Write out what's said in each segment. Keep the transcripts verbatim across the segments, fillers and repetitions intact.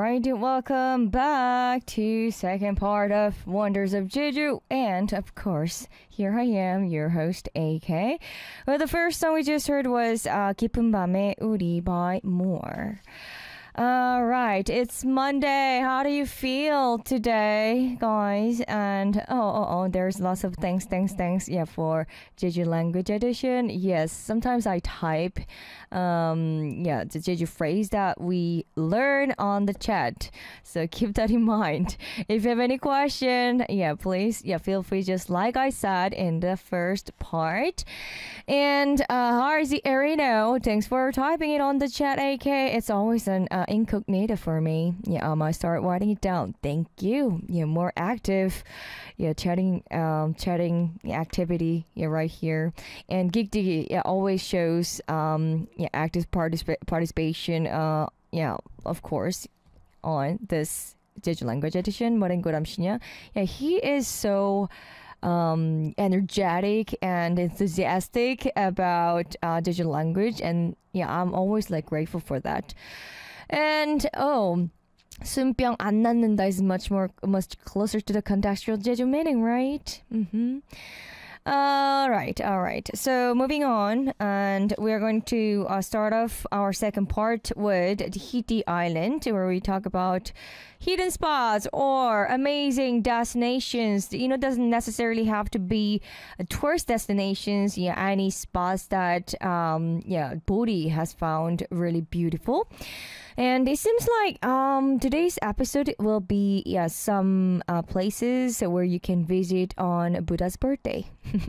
right, welcome back to second part of Wonders of Jeju, and of course, here I am, your host A K. Well, the first song we just heard was uh, 깊은 밤의 우리 by Moore. All right, it's Monday. How do you feel today, guys? And oh, oh, oh, there's lots of thanks, thanks, thanks. Yeah, for Jeju Language Edition. Yes, sometimes I type, um, yeah, the Jeju phrase that we learn on the chat. So keep that in mind. If you have any question, yeah, please, yeah, feel free. Just like I said in the first part. And uh, Harzi Erino, thanks for typing it on the chat, A K. It's always an uh, incognito for me. Yeah, um, I start writing it down. Thank you. Yeah, more active. Yeah, chatting, um, chatting activity. Yeah, right here. And Geekdigi, yeah, always shows um, yeah, active particip- participation. Uh, yeah, of course, on this Jeju Language Edition. Morengoramshinya. Yeah, he is so um energetic and enthusiastic about uh digital language, and yeah, I'm always like grateful for that. And oh, 순병 안 낫는다 is much more much closer to the contextual Jeju meaning, right? Mm-hmm. All right, all right. So moving on, and we're going to uh, start off our second part with the Hiti Island, where we talk about hidden spots or amazing destinations. You know, doesn't necessarily have to be a tourist destinations. Yeah, any spots that um yeah Bodhi has found really beautiful. And it seems like um, today's episode will be yeah some uh, places where you can visit on Buddha's birthday.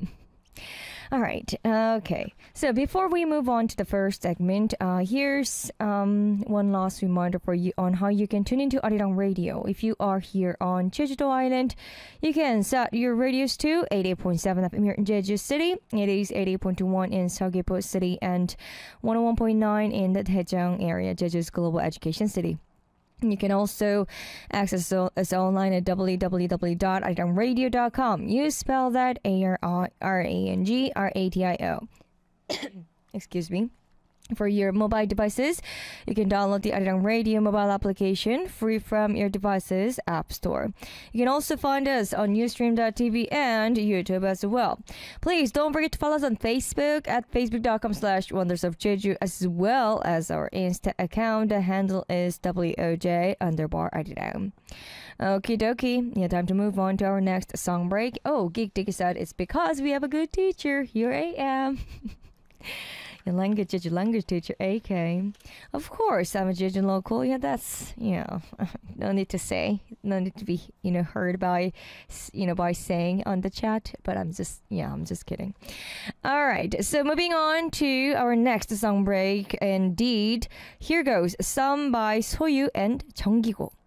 All right. Okay. So before we move on to the first segment, uh, here's um, one last reminder for you on how you can tune into Arirang Radio. If you are here on Jeju Island, you can set your radios to eighty-eight point seven F M here in Jeju City. It is eighty-eight point one in Seogwipo City and one oh one point nine in the Daejeong area, Jeju's global education city. You can also access us online at w w w dot arirang radio dot com. You spell that A R R A N G R A D I O. Excuse me. For your mobile devices, you can download the Arirang Radio mobile application free from your device's app store. You can also find us on Ustream dot T V and YouTube as well. Please don't forget to follow us on Facebook at facebook dot com slash wonders of Jeju, as well as our Insta account. The handle is W O J underbar Arirang. Okie dokie. Yeah, time to move on to our next song break. Oh, Geek Dicky said it's because we have a good teacher. Here I am. Your language, Jeju language teacher, A K. Of course, I'm a Jeju local. Yeah, that's, you know, no need to say, no need to be, you know, heard by, you know, by saying on the chat. But I'm just, yeah, I'm just kidding. All right, so moving on to our next song break. Indeed, here goes. Some by Soyu and Jeonggigo.